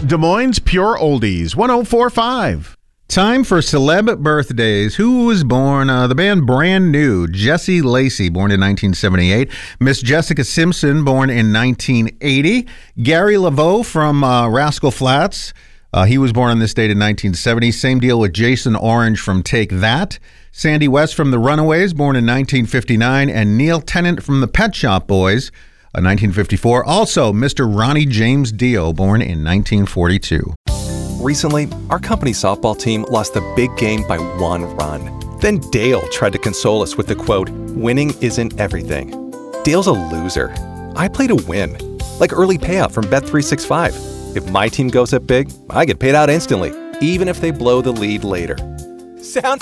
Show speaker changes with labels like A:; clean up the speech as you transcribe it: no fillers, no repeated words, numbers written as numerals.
A: Des Moines Pure Oldies, 104.5.
B: Time for celeb birthdays. Who was born? The band Brand New. Jesse Lacey, born in 1978. Miss Jessica Simpson, born in 1980. Gary Laveau from Rascal Flatts. He was born on this date in 1970. Same deal with Jason Orange from Take That. Sandy West from The Runaways, born in 1959. And Neil Tennant from the Pet Shop Boys, 1954. Also, Mr. Ronnie James Dio, born in 1942.
C: Recently, our company softball team lost the big game by 1 run. Then Dale tried to console us with the quote, "Winning isn't everything." Dale's a loser. I play to win, like early payout from Bet365. If my team goes up big, I get paid out instantly, even if they blow the lead later. Sounds